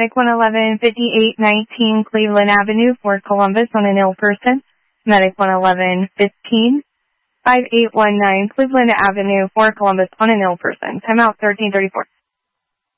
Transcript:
Medic 111, 5819 Cleveland Avenue, Fort Columbus on an ill person. Medic 111, 5819 Cleveland Avenue, Fort Columbus on an ill person. Timeout 1334.